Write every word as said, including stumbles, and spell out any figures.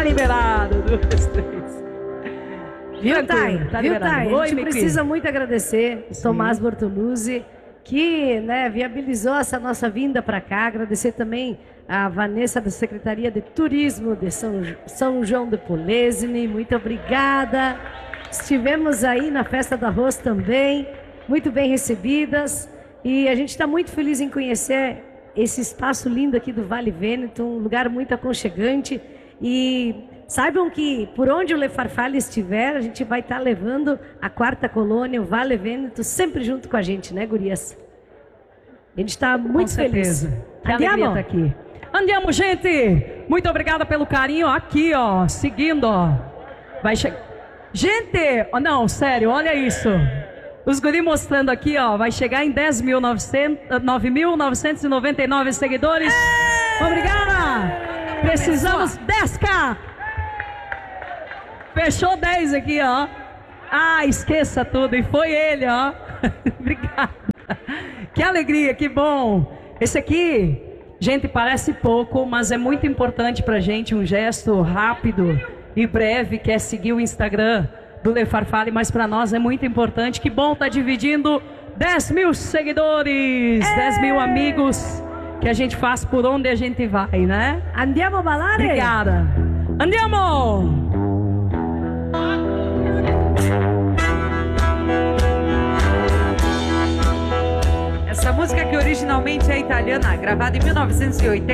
liberado. Dois, três. Viu, Thay? Tá Viu, liberado. Thay? Oi, A gente meu precisa querido. muito agradecer Sim. Tomás Bortoluzzi, que, né, viabilizou essa nossa vinda para cá. Agradecer também a Vanessa da Secretaria de Turismo de São, São João de Polesine. Muito obrigada. Estivemos aí na Festa do Arroz também, muito bem recebidas. E a gente está muito feliz em conhecer esse espaço lindo aqui do Vale Vêneto, um lugar muito aconchegante. E saibam que por onde o Le Farfalle estiver, a gente vai estar levando a quarta colônia, o Vale Vêneto, sempre junto com a gente, né, gurias? A gente está muito Com feliz. certeza. Que Andiamo? alegria estar aqui. Andiamo, gente! Muito obrigada pelo carinho. Aqui, ó, seguindo, ó. Vai chegar. Gente! Oh, não, sério, olha isso. Os guri mostrando aqui, ó. Vai chegar em dez mil nove mil novecentos e noventa e nove seguidores. Obrigada! Precisamos dez K! Fechou dez aqui, ó. Ah, esqueça tudo. E foi ele, ó. Obrigada. Que alegria, que bom. Esse aqui, gente, parece pouco, mas é muito importante pra gente. Um gesto rápido e breve, que é seguir o Instagram do Le Farfalle, mas pra nós é muito importante. Que bom tá dividindo dez mil seguidores, dez mil amigos que a gente faz por onde a gente vai, né? Andiamo a ballare? Obrigada. Andiamo! Essa música que originalmente é italiana, gravada em mil novecentos e oitenta.